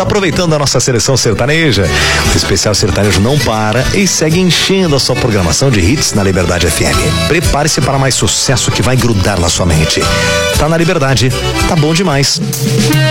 aproveitando a nossa seleção sertaneja, o especial sertanejo não para e segue enchendo a sua programação de hits na Liberdade FM. Prepare-se para mais sucesso que vai grudar na sua mente. Tá na Liberdade, tá bom demais.